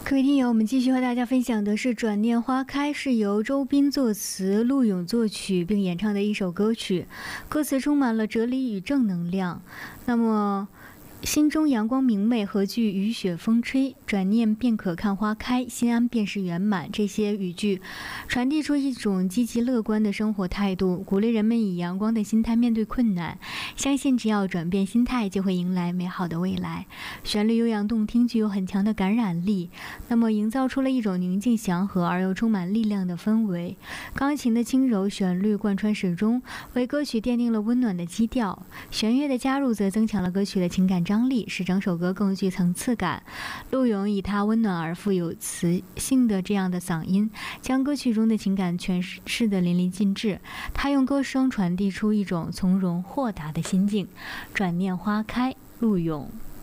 各位听友，我们继续和大家分享的是《转念花开》，是由周斌作词、陆勇作曲并演唱的一首歌曲，歌词充满了哲理与正能量。那么心中阳光明媚，何惧雨雪风吹？转念便可看花开，心安便是圆满。这些语句传递出一种积极乐观的生活态度，鼓励人们以阳光的心态面对困难，相信只要转变心态，就会迎来美好的未来。旋律悠扬动听，具有很强的感染力，那么营造出了一种宁静祥和而又充满力量的氛围。钢琴的轻柔旋律贯穿始终，为歌曲奠定了温暖的基调。弦乐的加入则增强了歌曲的情感张力，使整首歌更具层次感。陆勇以他温暖而富有磁性的这样的嗓音，将歌曲中的情感诠释得淋漓尽致。他用歌声传递出一种从容豁达的心境。转念花开，陆勇。